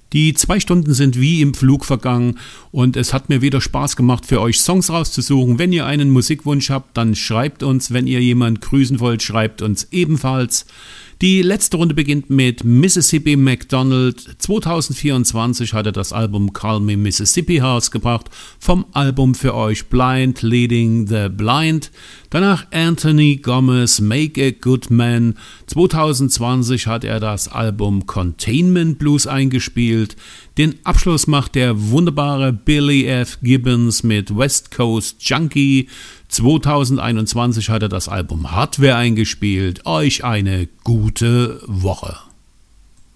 Die 2 Stunden sind wie im Flug vergangen und es hat mir wieder Spaß gemacht, für euch Songs rauszusuchen. Wenn ihr einen Musikwunsch habt, dann schreibt uns. Wenn ihr jemanden grüßen wollt, schreibt uns ebenfalls. Die letzte Runde beginnt mit Mississippi MacDonald. 2024 hat er das Album Call Me Mississippi herausgebracht. Vom Album für euch Blind Leading the Blind. Danach Anthony Gomez, Make a Good Man. 2020 hat er das Album Containment Blues eingespielt. Den Abschluss macht der wunderbare Billy F. Gibbons mit West Coast Junkie. 2021 hat er das Album Hardware eingespielt. Euch eine gute Woche.